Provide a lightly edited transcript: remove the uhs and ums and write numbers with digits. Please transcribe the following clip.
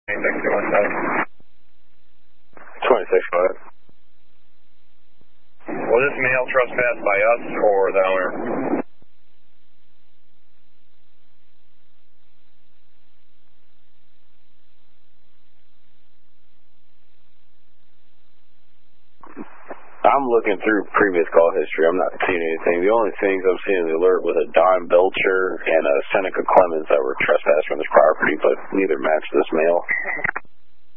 26, go ahead. Was this male trespassed by us or the owner? I'm looking through previous call history. I'm not seeing anything. The only things I'm seeing in the alert was a Don Belcher and a Seneca Clemens that were trespassed from this property, but neither match this male.